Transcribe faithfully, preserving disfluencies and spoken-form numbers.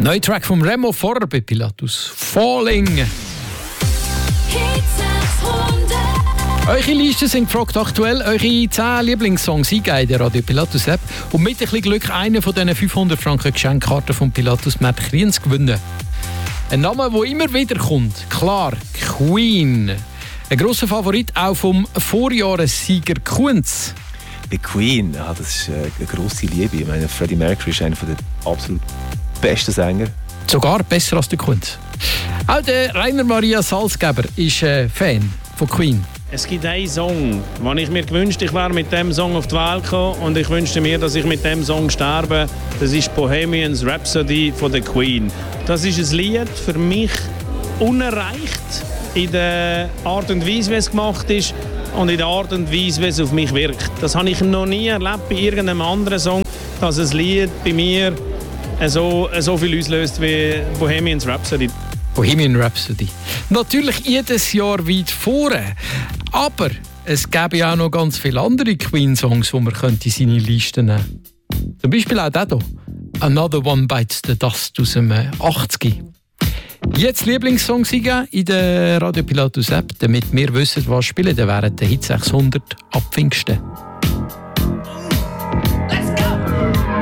Neuer Track vom Remo Forrer bei Pilatus. Falling. Eure Listen sind gefragt aktuell. Eure zehn Lieblingssongs eingeben in der Radio Pilatus App. Und mit ein bisschen Glück einen von diesen fünfhundert Franken Geschenkkarten von Pilatus Map Kriens gewinnen. Ein Name, der immer wieder kommt. Klar, Queen. Ein grosser Favorit auch vom Vorjahressieger Kunz. Bei Queen, ja, das ist eine grosse Liebe. Ich meine, Freddie Mercury ist einer der absolut besten Sänger. Sogar besser als der Kunz. Auch der Rainer Maria Salzgeber ist äh, Fan von Queen. Es gibt einen Song, den ich mir gewünscht, ich wäre mit diesem Song auf die Welt gekommen und ich wünschte mir, dass ich mit diesem Song sterbe. Das ist Bohemian Rhapsody von der Queen. Das ist ein Lied für mich unerreicht in der Art und Weise, wie es gemacht ist und in der Art und Weise, wie es auf mich wirkt. Das habe ich noch nie erlebt bei irgendeinem anderen Song, dass ein Lied bei mir so, so viel auslöst wie Bohemian Rhapsody. Bohemian Rhapsody. Natürlich jedes Jahr weit vorne. Aber es gäbe ja auch noch ganz viele andere Queen-Songs, die man könnte in seine Liste nehmen könnte. Zum Beispiel auch der hier. Another One Bites the Dust aus dem achtziger. Jetzt Lieblingssongs eingeben in der Radio Pilatus App, damit wir wissen, was spielen. Dann wären die Hit sechshundert ab Pfingsten.